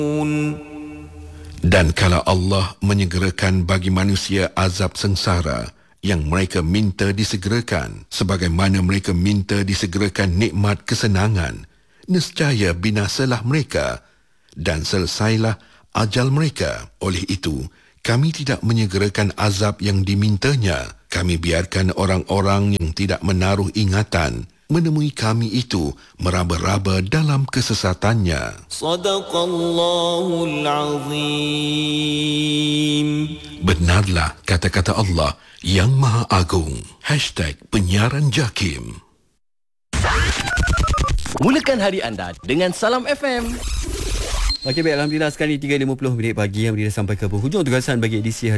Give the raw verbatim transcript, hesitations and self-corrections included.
Dan kalau Allah menyegerakan bagi manusia azab sengsara yang mereka minta disegerakan, sebagaimana mereka minta disegerakan nikmat kesenangan, nescaya binasalah mereka dan selesailah ajal mereka. Oleh itu, kami tidak menyegerakan azab yang dimintanya. Kami biarkan orang-orang yang tidak menaruh ingatan menemui kami itu meraba-raba dalam kesesatannya. Sadaqallahul Azim. Benarlah kata-kata Allah yang Maha Agung. Hashtag Penyiaran Jakim. Mulakan hari anda dengan Salam F M. Okey, baik, alhamdulillah sekali tiga lima puluh minit pagi yang dah sampai ke penghujung tugasan bagi edisi hari